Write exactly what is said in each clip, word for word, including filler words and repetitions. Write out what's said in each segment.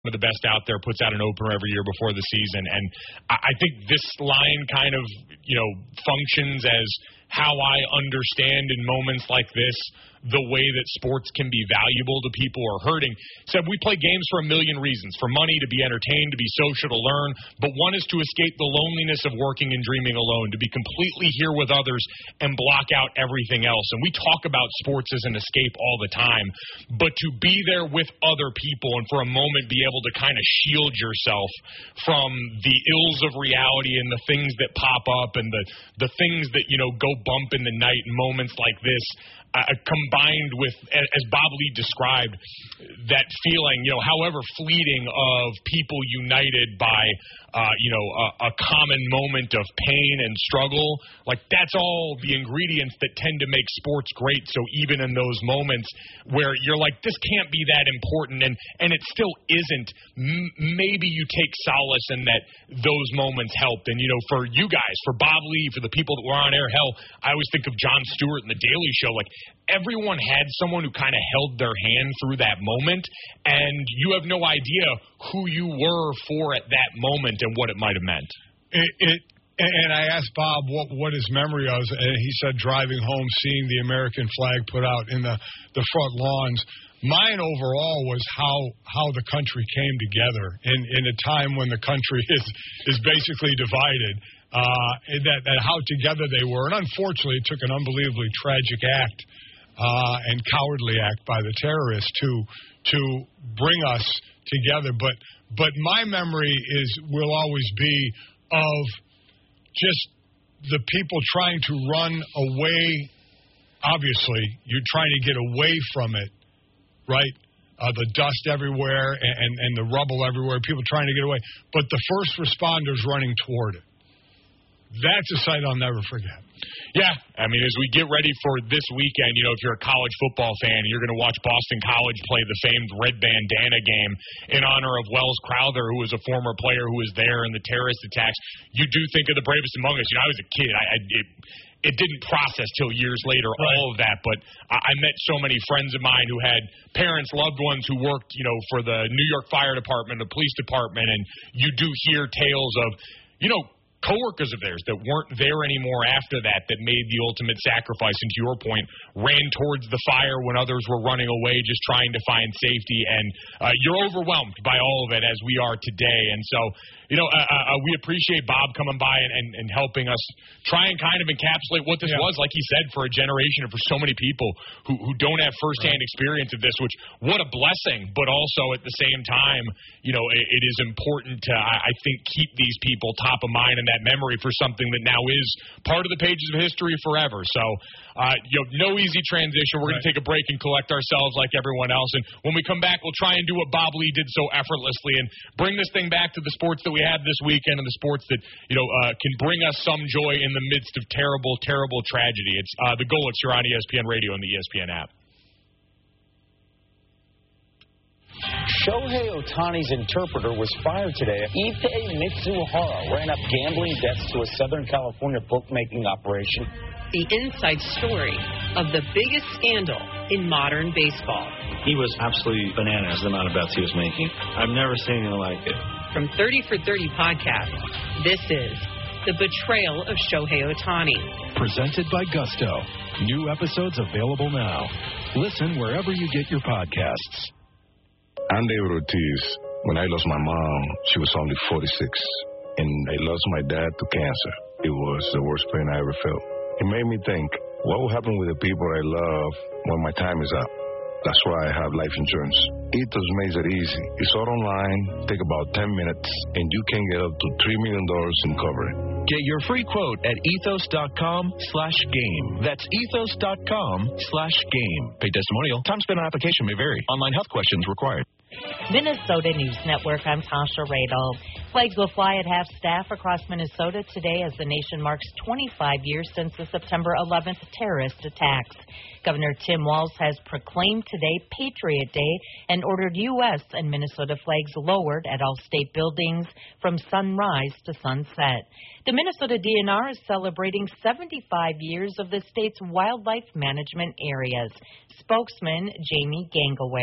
of the best out there, puts out an opener every year before the season. And I, I think this line kind of, you know, functions as how I understand in moments like this the way that sports can be valuable to people who are hurting. Said we play games for a million reasons, for money, to be entertained, to be social, to learn, but one is to escape the loneliness of working and dreaming alone, to be completely here with others and block out everything else. And we talk about sports as an escape all the time, but to be there with other people and for a moment be able to kind of shield yourself from the ills of reality and the things that pop up and the, the things that, you know, go bump in the night in moments like this, Uh, combined with, as Bob Lee described, that feeling, you know, however fleeting, of people united by, uh, you know, a, a common moment of pain and struggle. Like, that's all the ingredients that tend to make sports great. So even in those moments where you're like, this can't be that important, and, and it still isn't, m- maybe you take solace in that those moments helped. And, you know, for you guys, for Bob Lee, for the people that were on air, hell, I always think of Jon Stewart and The Daily Show. Like, everyone had someone who kind of held their hand through that moment, and you have no idea who you were for at that moment and what it might have meant. It, it and I asked Bob what, what his memory was, and he said driving home, seeing the American flag put out in the, the front lawns. Mine overall was how how the country came together in, in a time when the country is is basically divided. Uh, that, that how together they were, and unfortunately, it took an unbelievably tragic act uh, and cowardly act by the terrorists to to bring us together. But but my memory is will always be of just the people trying to run away. Obviously, you're trying to get away from it, right? Uh, the dust everywhere and, and, and the rubble everywhere, people trying to get away. But the first responders running toward it. That's a sight I'll never forget. Yeah, I mean, as we get ready for this weekend, you know, if you're a college football fan, you're going to watch Boston College play the famed red bandana game in honor of Wells Crowther, who was a former player who was there in the terrorist attacks. You do think of the bravest among us. You know, I was a kid. I, I it, it didn't process till years later, right, all of that, but I, I met so many friends of mine who had parents, loved ones who worked, you know, for the New York Fire Department, the police department, and you do hear tales of, you know, coworkers of theirs that weren't there anymore after that, that made the ultimate sacrifice, and to your point, ran towards the fire when others were running away just trying to find safety. And uh, you're overwhelmed by all of it, as we are today. And so, you know, uh, uh, we appreciate Bob coming by and, and, and helping us try and kind of encapsulate what this yeah. was, like he said, for a generation and for so many people who, who don't have firsthand experience of this, which, what a blessing, but also at the same time, you know, it, it is important to, I, I think, keep these people top of mind and that memory for something that now is part of the pages of history forever. So, uh, you know, no easy transition. We're right. going to take a break and collect ourselves like everyone else. And when we come back, we'll try and do what Bob Lee did so effortlessly and bring this thing back to the sports that we had this weekend and the sports that, you know, uh, can bring us some joy in the midst of terrible, terrible tragedy. It's uh, the Golics. You're on E S P N Radio and the E S P N app. Shohei Ohtani's interpreter was fired today. Issei Mitsuhara ran up gambling debts to a Southern California bookmaking operation. The inside story of the biggest scandal in modern baseball. He was absolutely bananas, the amount of bets he was making. I've never seen anything like it. From thirty for thirty Podcast, this is The Betrayal of Shohei Ohtani. Presented by Gusto. New episodes available now. Listen wherever you get your podcasts. I'm David Ortiz. When I lost my mom, she was only forty-six, and I lost my dad to cancer. It was the worst pain I ever felt. It made me think, what will happen with the people I love when my time is up? That's why I have life insurance. Ethos makes it easy. It's all online, take about ten minutes, and you can get up to three million dollars in coverage. Get your free quote at ethos.com slash game. That's ethos.com slash game. Paid testimonial. Time spent on application may vary. Online health questions required. Minnesota News Network, I'm Tasha Radel. Flags will fly at half staff across Minnesota today as the nation marks twenty-five years since the September eleventh terrorist attacks. Governor Tim Walz has proclaimed today Patriot Day and ordered U S and Minnesota flags lowered at all state buildings from sunrise to sunset. The Minnesota D N R is celebrating seventy-five years of the state's wildlife management areas. Spokesman Jamie Gangleware.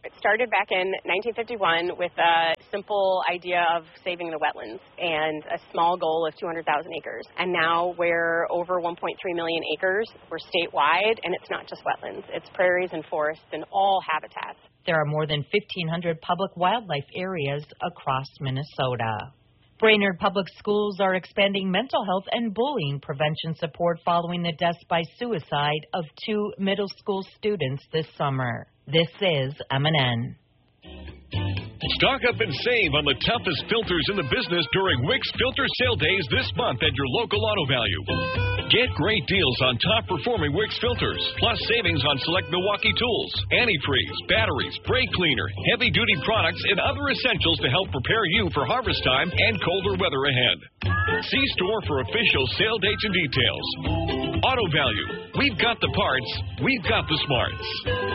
It started back in nineteen fifty-one with a simple idea of saving the wetlands and a small goal of two hundred thousand acres. And now we're over one point three million acres. We're statewide, and it's not just wetlands. It's prairies and forests and all habitats. There are more than fifteen hundred public wildlife areas across Minnesota. Brainerd Public Schools are expanding mental health and bullying prevention support following the deaths by suicide of two middle school students this summer. This is M N N. Stock up and save on the toughest filters in the business during Wix Filter Sale Days this month at your local Auto Value. Get great deals on top-performing Wix filters, plus savings on select Milwaukee tools, antifreeze, batteries, brake cleaner, heavy-duty products, and other essentials to help prepare you for harvest time and colder weather ahead. See store for official sale dates and details. Auto Value. We've got the parts. We've got the smarts.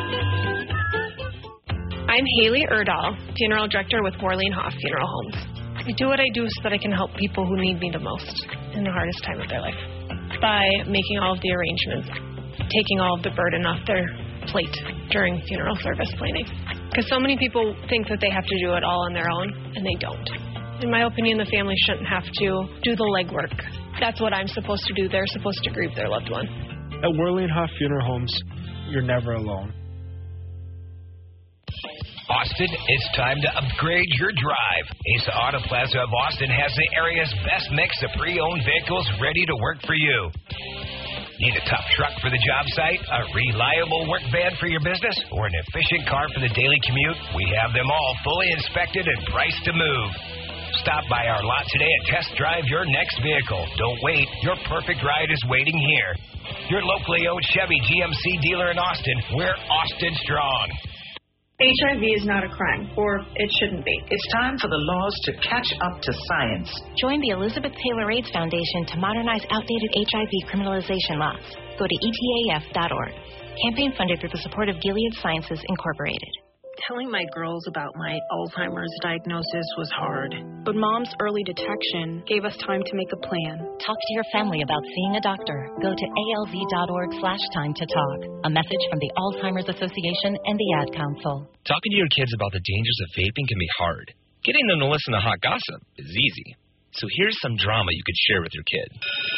I'm Haley Erdahl, Funeral Director with Worley and Hoff Funeral Homes. I do what I do so that I can help people who need me the most in the hardest time of their life by making all of the arrangements, taking all of the burden off their plate during funeral service planning. Because so many people think that they have to do it all on their own, and they don't. In my opinion, the family shouldn't have to do the legwork. That's what I'm supposed to do. They're supposed to grieve their loved one. At Worley and Hoff Funeral Homes, you're never alone. Austin, it's time to upgrade your drive. Asa Auto Plaza of Austin has the area's best mix of pre-owned vehicles ready to work for you. Need a tough truck for the job site, a reliable work van for your business, or an efficient car for the daily commute? We have them all fully inspected and priced to move. Stop by our lot today and test drive your next vehicle. Don't wait. Your perfect ride is waiting here. Your locally owned Chevy G M C dealer in Austin. We're Austin strong. H I V is not a crime, or it shouldn't be. It's time for the laws to catch up to science. Join the Elizabeth Taylor AIDS Foundation to modernize outdated H I V criminalization laws. Go to E T A F dot org. Campaign funded through the support of Gilead Sciences Incorporated. Telling my girls about my Alzheimer's diagnosis was hard, but Mom's early detection gave us time to make a plan. Talk to your family about seeing a doctor. Go to A L Z dot org slash time to talk. A message from the Alzheimer's Association and the Ad Council. Talking to your kids about the dangers of vaping can be hard. Getting them to listen to hot gossip is easy. So here's some drama you could share with your kid.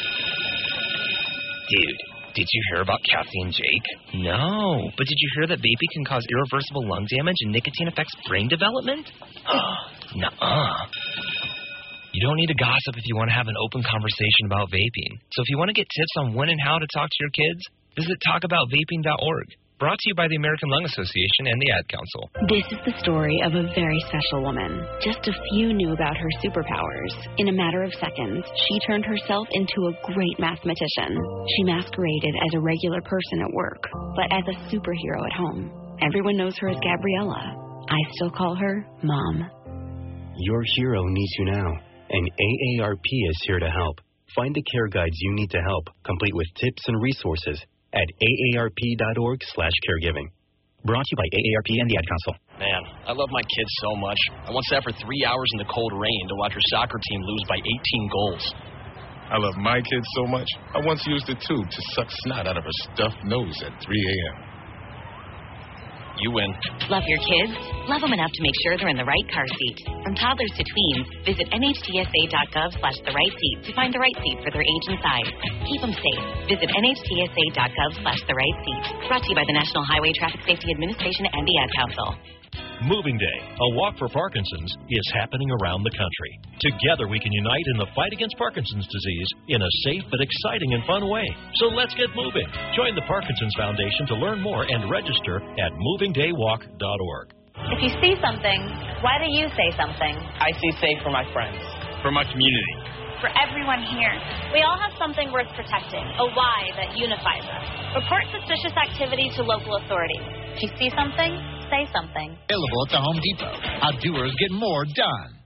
Dude, did you hear about Kathy and Jake? No, but did you hear that vaping can cause irreversible lung damage and nicotine affects brain development? Nuh-uh. You don't need to gossip if you want to have an open conversation about vaping. So if you want to get tips on when and how to talk to your kids, visit talk about vaping dot org. Brought to you by the American Lung Association and the Ad Council. This is the story of a very special woman. Just a few knew about her superpowers. In a matter of seconds, she turned herself into a great mathematician. She masqueraded as a regular person at work, but as a superhero at home. Everyone knows her as Gabriella. I still call her Mom. Your hero needs you now, and A A R P is here to help. Find the care guides you need to help, complete with tips and resources, at A A R P dot org slash caregiving. Brought to you by A A R P and the Ad Council. Man, I love my kids so much. I once sat for three hours in the cold rain to watch our soccer team lose by eighteen goals. I love my kids so much, I once used a tube to suck snot out of her stuffed nose at three a.m. You win. Love your kids? Love them enough to make sure they're in the right car seat. From toddlers to tweens, visit N H T S A dot gov slash the right seat to find the right seat for their age and size. Keep them safe. Visit N H T S A dot gov slash the right seat. Brought to you by the National Highway Traffic Safety Administration and the Ad Council. Moving Day, a walk for Parkinson's, is happening around the country. Together we can unite in the fight against Parkinson's disease in a safe but exciting and fun way. So let's get moving. Join the Parkinson's Foundation to learn more and register at moving day walk dot org. If you see something, why do you say something? I see safe for my friends. For my community. For everyone here. We all have something worth protecting, a why that unifies us. Report suspicious activity to local authorities. If you see something, say something. Available at the Home Depot. How doers get more done.